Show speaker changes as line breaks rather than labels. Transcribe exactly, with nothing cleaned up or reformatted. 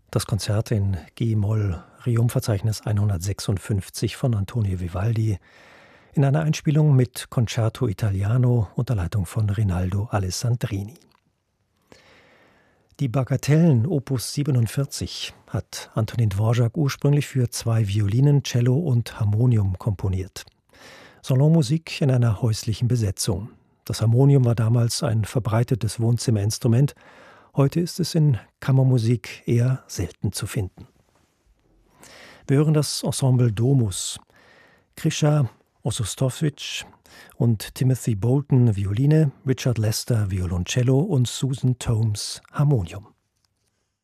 Das Konzert in G-Moll, Rerum-Verzeichnis hundertsechsundfünfzig von Antonio Vivaldi, in einer Einspielung mit Concerto Italiano unter Leitung von Rinaldo Alessandrini. Die Bagatellen Opus siebenundvierzig hat Antonin Dvorak ursprünglich für zwei Violinen, Cello und Harmonium komponiert. Salonmusik in einer häuslichen Besetzung. Das Harmonium war damals ein verbreitetes Wohnzimmerinstrument. Heute ist es in Kammermusik eher selten zu finden. Wir hören das Ensemble Domus. Krisha Ossostowitsch und Timothy Bolton Violine, Richard Lester Violoncello und Susan Tomes Harmonium.